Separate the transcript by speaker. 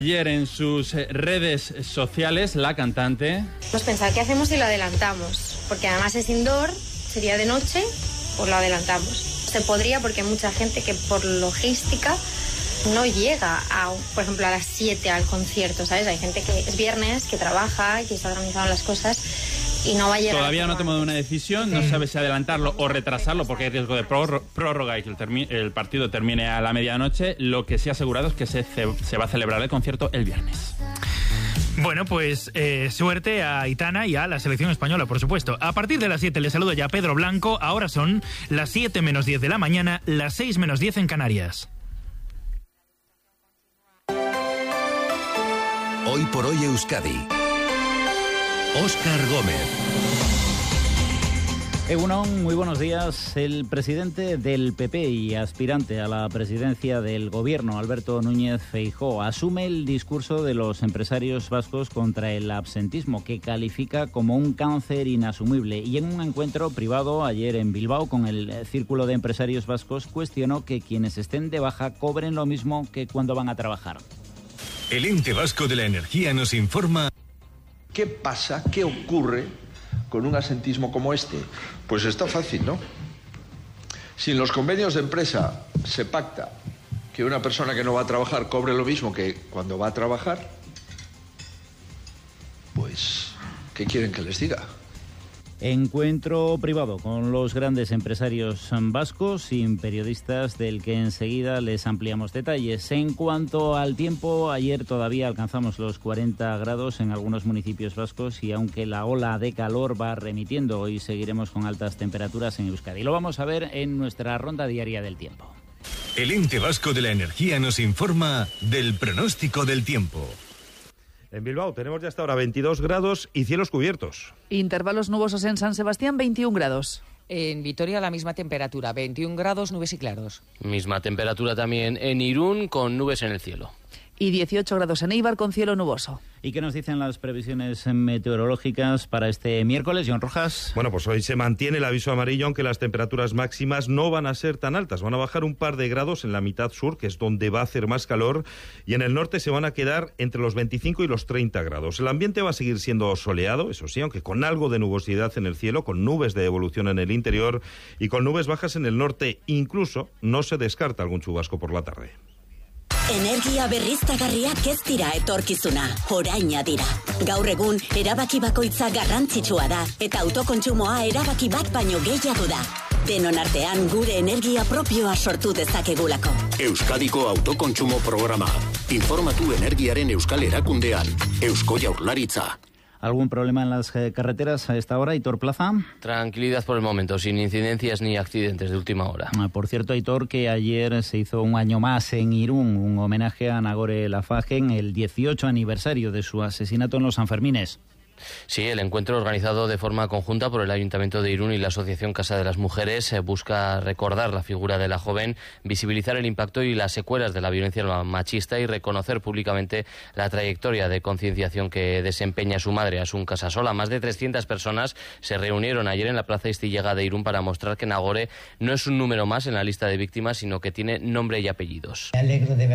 Speaker 1: Ayer en sus redes sociales, la cantante...
Speaker 2: Pues pensar qué hacemos si lo adelantamos, porque además es indoor, sería de noche, pues lo adelantamos. Se podría porque hay mucha gente que por logística no llega, por ejemplo, a las 7 al concierto, ¿sabes? Hay gente que es viernes, que trabaja, que está organizando las cosas y no va a llegar.
Speaker 1: Todavía no ha tomado una decisión, no sabe si adelantarlo o retrasarlo porque hay riesgo de prórroga y que el partido termine a la medianoche. Lo que sí ha asegurado es que se va a celebrar el concierto el viernes.
Speaker 3: Bueno, pues suerte a Aitana y a la selección española, por supuesto. A partir de las 7 le saludo ya Pedro Blanco. Ahora son las 7 menos 10 de la mañana, las 6 menos 10 en Canarias.
Speaker 4: Hoy por hoy Euskadi. Óscar Gómez.
Speaker 5: Egunon, muy buenos días. El presidente del PP y aspirante a la presidencia del gobierno, Alberto Núñez Feijóo, asume el discurso de los empresarios vascos contra el absentismo, que califica como un cáncer inasumible. Y en un encuentro privado ayer en Bilbao con el Círculo de Empresarios Vascos, cuestionó que quienes estén de baja cobren lo mismo que cuando van a trabajar.
Speaker 4: El Ente Vasco de la Energía nos informa.
Speaker 6: ¿Qué pasa? ¿Qué ocurre con un absentismo como este? Pues está fácil, ¿no? Si en los convenios de empresa se pacta que una persona que no va a trabajar cobre lo mismo que cuando va a trabajar, pues, ¿qué quieren que les diga?
Speaker 5: Encuentro privado con los grandes empresarios vascos, sin periodistas, del que enseguida les ampliamos detalles. En cuanto al tiempo, ayer todavía alcanzamos los 40 grados en algunos municipios vascos y aunque la ola de calor va remitiendo, hoy seguiremos con altas temperaturas en Euskadi. Lo vamos a ver en nuestra ronda diaria del tiempo.
Speaker 4: El Ente Vasco de la Energía nos informa del pronóstico del tiempo.
Speaker 7: En Bilbao tenemos ya hasta ahora 22 grados y cielos cubiertos.
Speaker 8: Intervalos nubosos en San Sebastián, 21 grados.
Speaker 9: En Vitoria la misma temperatura, 21 grados, nubes y claros.
Speaker 10: Misma temperatura también en Irún, con nubes en el cielo.
Speaker 8: Y 18 grados en Eibar, con cielo nuboso.
Speaker 5: ¿Y qué nos dicen las previsiones meteorológicas para este miércoles, John Rojas?
Speaker 7: Bueno, pues hoy se mantiene el aviso amarillo, aunque las temperaturas máximas no van a ser tan altas. Van a bajar un par de grados en la mitad sur, que es donde va a hacer más calor, y en el norte se van a quedar entre los 25 y los 30 grados. El ambiente va a seguir siendo soleado, eso sí, aunque con algo de nubosidad en el cielo, con nubes de evolución en el interior y con nubes bajas en el norte. Incluso no se descarta algún chubasco por la tarde.
Speaker 11: Energia berriztagarriak ez dira etorkizuna, oraina dira. Gaur egun, erabaki bakoitza garrantzitsua da, eta autokontsumoa erabaki bat baino gehiago da. Denon artean gure energia propioa sortu dezakegulako.
Speaker 12: Euskadiko autokontsumo programa. Informatu energiaren euskal erakundean. Eusko Jaurlaritza.
Speaker 5: ¿Algún problema en las carreteras a esta hora, Aitor Plaza?
Speaker 10: Tranquilidad por el momento, sin incidencias ni accidentes de última hora.
Speaker 5: Por cierto, Aitor, que ayer se hizo un año más en Irún, un homenaje a Nagore Laffage, el 18 aniversario de su asesinato en los Sanfermines.
Speaker 10: Sí, el encuentro organizado de forma conjunta por el Ayuntamiento de Irún y la Asociación Casa de las Mujeres busca recordar la figura de la joven, visibilizar el impacto y las secuelas de la violencia machista y reconocer públicamente la trayectoria de concienciación que desempeña su madre, Asun Casasola. Más de 300 personas se reunieron ayer en la Plaza Iztillega de Irún para mostrar que Nagore no es un número más en la lista de víctimas, sino que tiene nombre y apellidos.
Speaker 13: Me alegro de